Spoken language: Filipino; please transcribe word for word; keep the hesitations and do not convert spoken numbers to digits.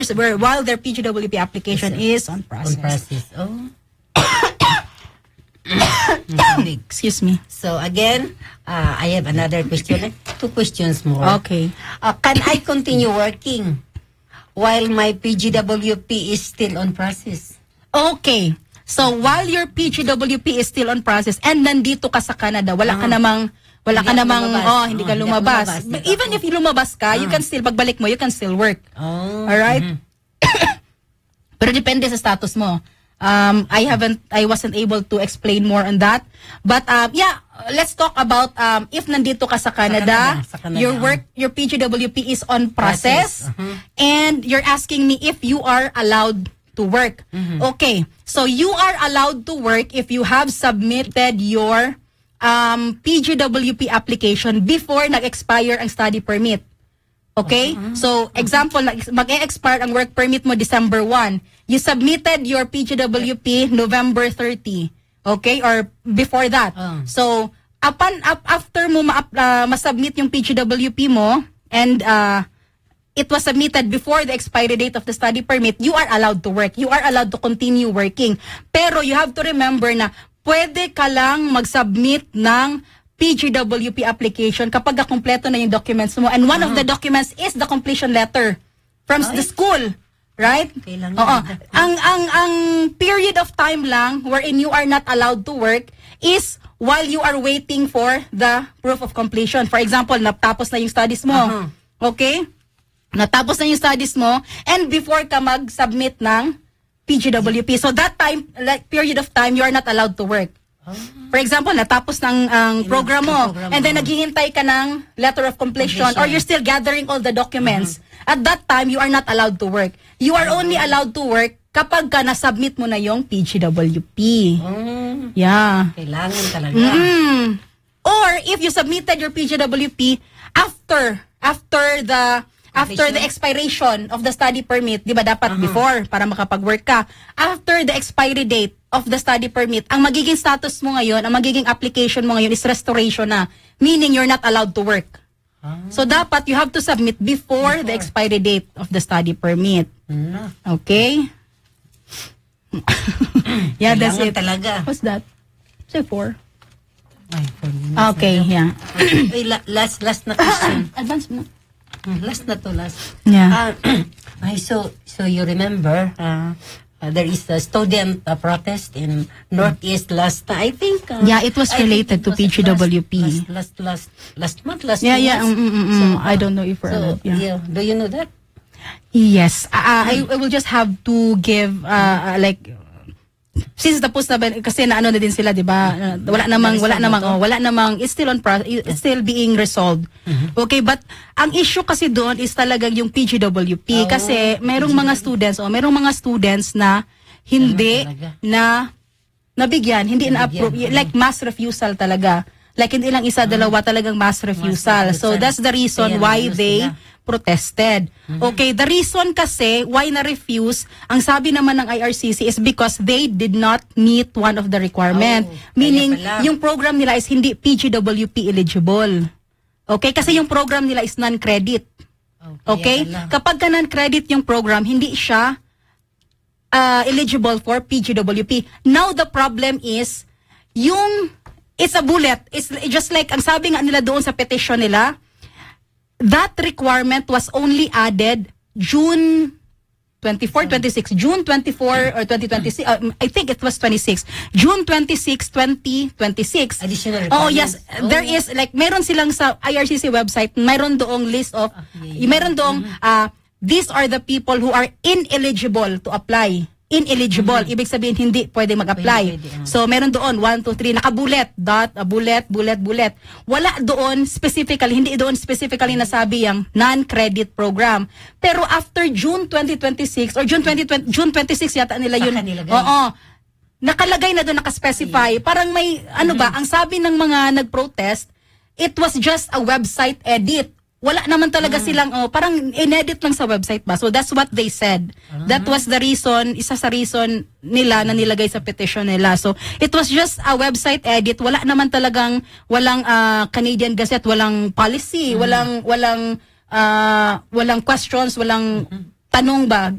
where while their P G W P application is on process. On process. Oh. Excuse me. So again, uh, I have another question. Two questions more. Okay. Uh, can I continue working while my P G W P is still on process? Okay. So while your P G W P is still on process and nandito ka sa Canada, wala ka Ah. namang wala Hindi ka ako namang lumabas. oh, hindi Oh, ka hindi ako lumabas. lumabas. But Hindi even ako- if you lumabas ka, you Ah. can still pagbalik mo, you can still work. Oh. All right? Mhm. Pero depende sa status mo. Um, I haven't, I wasn't able to explain more on that. But um, yeah, let's talk about um, if nandito ka sa Canada, Canada, sa Canada. your work, your P G W P is on process, Process, uh-huh. and you're asking me if you are allowed to work. Mhm. Okay, so you are allowed to work if you have submitted your um, P G W P application before nag-expire ang study permit. Okay? So, example, nag- mag-e-expire ang work permit mo December first. You submitted your P G W P November thirtieth. Okay? Or before that. Oh. So, upon, up, after mo ma- uh, ma-submit yung P G W P mo and uh, it was submitted before the expiry date of the study permit, you are allowed to work. You are allowed to continue working. Pero you have to remember na pwede ka lang mag-submit ng P G W P application kapag kumpleto na yung documents mo. And one of the documents is the completion letter from the school. Right? Kailangan Oo. na- Ang, ang, ang period of time lang wherein you are not allowed to work is while you are waiting for the proof of completion. For example, natapos na yung studies mo. Uh-huh. Okay? Natapos na yung studies mo and before ka mag-submit ng P G W P. So that time, like period of time, you are not allowed to work. For example, natapos ng ang program mo program and then mo. naghihintay ka ng letter of completion, Completion. or you're still gathering all the documents. At that time, you are not allowed to work. You are only allowed to work kapag ka na-submit mo na yung P G W P. Mm. Yeah. Kailangan talaga. Mm. Or if you submitted your P G W P after after the after the expiration of the study permit, 'di ba dapat before para makapag-work ka. After the expiry date of the study permit, ang magiging status mo ngayon, ang magiging application mo ngayon is restoration na, meaning you're not allowed to work. Ah. So dapat you have to submit before, the expiry date of the study permit. Mm. Okay? Yeah, that's Kailangan it. talaga. What's that? Say four. Ay, for me. Okay, yeah. Ay, la- last, last na question. Advance mo. Mm, Last na to, last. Yeah. Ah, ay, so, so you remember, uh, uh, there is a student uh, protest in Northeast last, I think. Uh, Yeah, it was I think related it to was P G W P. Last, last, last, last month, last Yeah, two yeah. months. Mm, mm, mm, mm. I don't know if we're So, allowed, yeah. yeah. Do you know that? Yes. Uh, I, I will just have to give, uh, uh, like, since tapos na ba, kasi naano na din sila, di ba? Uh, wala namang, wala Na-resolve namang, na to? oh, wala namang, it's still on, pro- it's still being resolved. Okay, but ang issue kasi doon is talagang yung P G W P. Oh, kasi merong mga students, oh, merong mga students na hindi Talaga. na nabigyan, hindi na-approve, Nabigyan. like mass refusal talaga. Like hindi lang isa, dalawa, talagang mass refusal. So refusal. that's the reason Kaya why naano they sila. protested. Okay, the reason kasi why na-refuse, ang sabi naman ng I R C C is because they did not meet one of the requirement. Oh, kaya Meaning, pala. yung program nila is hindi P G W P eligible. Okay, kasi yung program nila is non-credit. Okay? pala. Kapag ka non-credit yung program, hindi siya uh, eligible for P G W P. Now, the problem is, yung, it's a bullet. It's just like, ang sabi nga nila doon sa petition nila, that requirement was only added June twenty-fourth, twenty-sixth, June twenty-fourth or twenty twenty-six, uh, I think it was twenty-six, June twenty-sixth, twenty twenty-six. Additional Oh requirements. yes, there Oh. is, like, meron silang sa I R C C website, meron doong list of, Okay. meron doong, uh, these are the people who are ineligible to apply. Ineligible. Ibig sabihin, hindi pwede mag-apply. Pwede, pwede, ah. So, meron doon, one, two, three, nakabulet, dot, a bullet, bullet, bullet. Wala doon specifically, hindi doon specifically nasabi yung non-credit program. Pero after June twenty twenty-six, or June twenty twenty, June twenty-six yata nila yun. Saka nilagay. Oo. Nakalagay na doon, nakaspecify. Parang may, ano ba, ang sabi ng mga nag-protest, it was just a website edit. Wala naman talaga silang, oh, parang inedit lang sa website ba? So that's what they said. That was the reason, isa sa reason nila na nilagay sa petition nila. So it was just a website edit. Wala naman talagang, walang ah, Canadian Gazette, walang policy, walang, walang, ah, walang questions, walang tanong ba?